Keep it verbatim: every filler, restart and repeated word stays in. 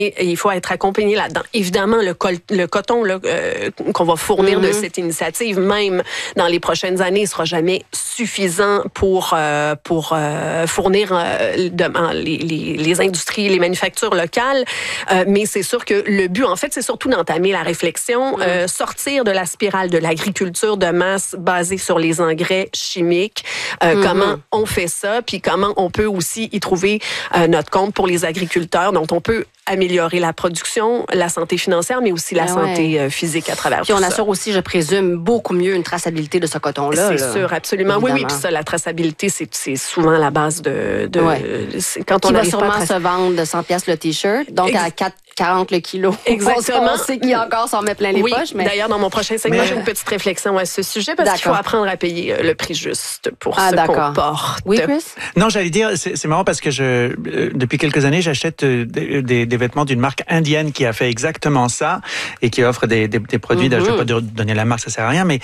Et il faut être accompagné là-dedans. Évidemment, le, col- le coton là, euh, qu'on va fournir mm-hmm. de cette initiative, même dans les prochaines années, ne sera jamais suffisant pour euh, pour euh, fournir euh, de, euh, les, les, les industries, les manufactures locales. Euh, mais c'est sûr que le but, en fait, c'est surtout d'entamer la réflexion, mm. euh, sortir de la spirale de l'agriculture de masse basée sur les engrais chimiques. Euh, mm-hmm. Comment on fait ça, puis comment on peut aussi y trouver euh, notre compte pour les agriculteurs, dont on peut améliorer la production, la santé financière, mais aussi la ben santé ouais. physique à travers puis tout on ça. assure aussi, je présume, beaucoup mieux une traçabilité de ce coton-là. C'est là. sûr, absolument. Évidemment. Oui, oui, puis ça, la traçabilité, c'est, c'est souvent la base de... de ouais. c'est quand on Qui va pas sûrement tracer... se vendre de cent piastres le T-shirt, donc Ex- à quatre quarante le kilo. Exactement. On sait qu'il y a encore s'en met plein les oui, poches. Mais... D'ailleurs, dans mon prochain segment, mais... j'ai une petite réflexion à ce sujet, parce d'accord. qu'il faut apprendre à payer le prix juste pour ah, ce d'accord. qu'on porte. Oui, Chris? Non, j'allais dire, c'est, c'est marrant parce que je, euh, depuis quelques années, j'achète euh, des, des, des vêtements d'une marque indienne qui a fait exactement ça et qui offre des, des, des produits, mm-hmm. je ne vais pas donner la marque, ça sert à rien, mais